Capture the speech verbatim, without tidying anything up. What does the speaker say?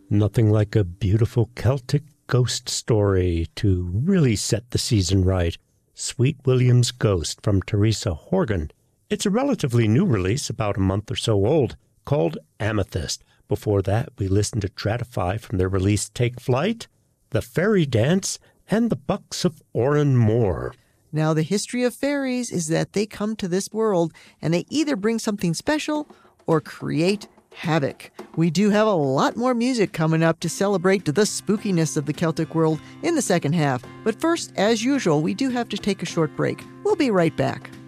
Nothing like a beautiful Celtic ghost story to really set the season right. Sweet William's Ghost from Teresa Horgan. It's a relatively new release, about a month or so old, called Amethyst. Before that, we listened to Tratify from their release Take Flight, The Fairy Dance, and The Bucks of Oran Moor. Now, the history of fairies is that they come to this world and they either bring something special or create havoc. We do have a lot more music coming up to celebrate the spookiness of the Celtic world in the second half. But first, as usual, we do have to take a short break. We'll be right back.